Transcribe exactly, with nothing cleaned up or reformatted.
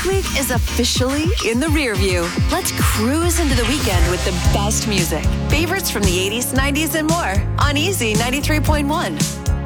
week is officially in the rear view. Let's cruise into the weekend with the best music. Favorites from the eighties, nineties, and more on Easy ninety-three point one.